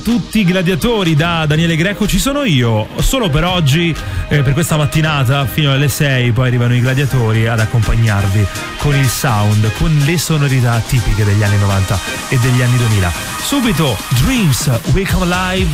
Tutti i gladiatori da Daniele Greco ci sono io, solo per oggi, per questa mattinata fino alle 6, poi arrivano i gladiatori ad accompagnarvi con il sound, con le sonorità tipiche degli anni 90 e degli anni 2000. Subito Dreams We Come Alive